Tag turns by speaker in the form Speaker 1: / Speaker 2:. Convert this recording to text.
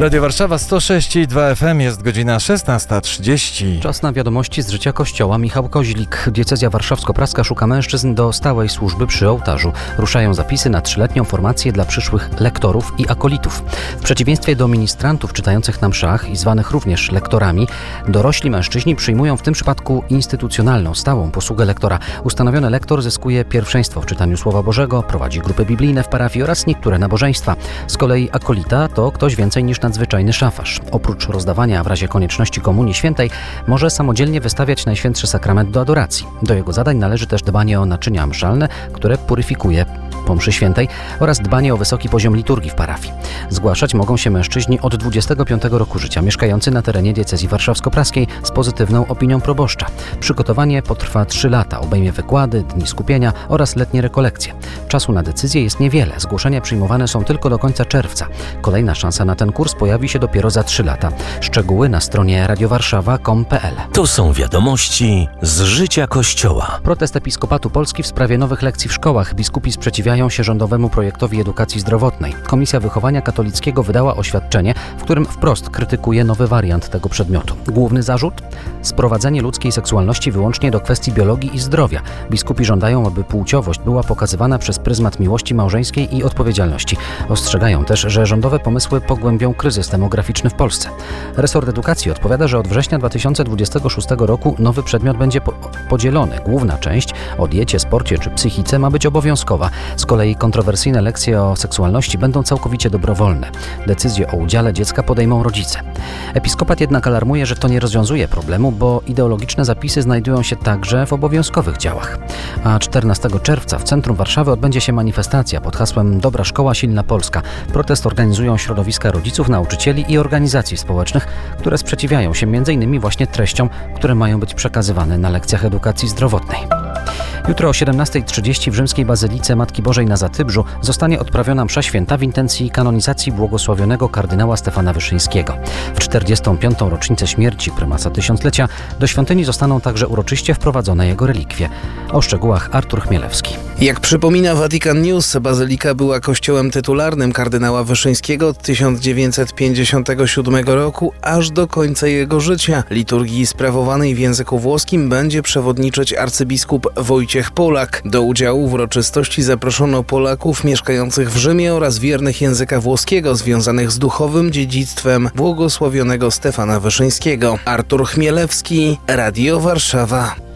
Speaker 1: Radio Warszawa 106,2 FM, jest godzina 16:30.
Speaker 2: Czas na wiadomości z życia Kościoła. Michał Koźlik. Diecezja warszawsko-praska szuka mężczyzn do stałej służby przy ołtarzu. Ruszają zapisy na 3-letnią formację dla przyszłych lektorów i akolitów. W przeciwieństwie do ministrantów czytających na mszach i zwanych również lektorami, dorośli mężczyźni przyjmują w tym przypadku instytucjonalną, stałą posługę lektora. Ustanowiony lektor zyskuje pierwszeństwo w czytaniu Słowa Bożego, prowadzi grupy biblijne w parafii oraz niektóre nabożeństwa. Z kolei akolita to ktoś więcej niż nadzwyczajny szafarz. Oprócz rozdawania w razie konieczności Komunii Świętej może samodzielnie wystawiać Najświętszy Sakrament do adoracji. Do jego zadań należy też dbanie o naczynia mszalne, które puryfikuje po mszy świętej, oraz dbanie o wysoki poziom liturgii w parafii. Zgłaszać mogą się mężczyźni od 25 roku życia mieszkający na terenie diecezji warszawsko-praskiej z pozytywną opinią proboszcza. Przygotowanie potrwa 3 lata, obejmie wykłady, dni skupienia oraz letnie rekolekcje. Czasu na decyzję jest niewiele. Zgłoszenia przyjmowane są tylko do końca czerwca. Kolejna szansa na ten kurs pojawi się dopiero za 3 lata. Szczegóły na stronie radiowarszawa.com.pl.
Speaker 3: To są wiadomości z życia Kościoła.
Speaker 2: Protest Episkopatu Polski w sprawie nowych lekcji w szkołach. Biskupi sprzeciwiają się rządowemu projektowi edukacji zdrowotnej. Komisja Wychowania Katolickiego wydała oświadczenie, w którym wprost krytykuje nowy wariant tego przedmiotu. Główny zarzut? Sprowadzenie ludzkiej seksualności wyłącznie do kwestii biologii i zdrowia. Biskupi żądają, aby płciowość była pokazywana przez pryzmat miłości małżeńskiej i odpowiedzialności. Ostrzegają też, że rządowe pomysły pogłębią kryzys demograficzny w Polsce. Resort Edukacji odpowiada, że od września 2026 roku nowy przedmiot będzie podzielony. Główna część o diecie, sporcie czy psychice ma być obowiązkowa. Z kolei kontrowersyjne lekcje o seksualności będą całkowicie dobrowolne. Decyzję o udziale dziecka podejmą rodzice. Episkopat jednak alarmuje, że to nie rozwiązuje problemu, bo ideologiczne zapisy znajdują się także w obowiązkowych działach. A 14 czerwca w centrum Warszawy odbędzie się manifestacja pod hasłem Dobra Szkoła, Silna Polska. Protest organizują środowiska rodziców, nauczycieli i organizacji społecznych, które sprzeciwiają się m.in. właśnie treściom, które mają być przekazywane na lekcjach edukacji zdrowotnej. Jutro o 17:30 w rzymskiej Bazylice Matki Bożej na Zatybrzu zostanie odprawiona msza święta w intencji kanonizacji błogosławionego kardynała Stefana Wyszyńskiego. W 45. rocznicę śmierci prymasa tysiąclecia do świątyni zostaną także uroczyście wprowadzone jego relikwie. O szczegółach Artur Chmielewski.
Speaker 4: Jak przypomina Vatican News, bazylika była kościołem tytularnym kardynała Wyszyńskiego od 1957 roku aż do końca jego życia. Liturgii sprawowanej w języku włoskim będzie przewodniczyć arcybiskup Wojciech Polak. Do udziału w uroczystości zaproszono Polaków mieszkających w Rzymie oraz wiernych języka włoskiego związanych z duchowym dziedzictwem błogosławionego Stefana Wyszyńskiego. Artur Chmielewski, Radio Warszawa.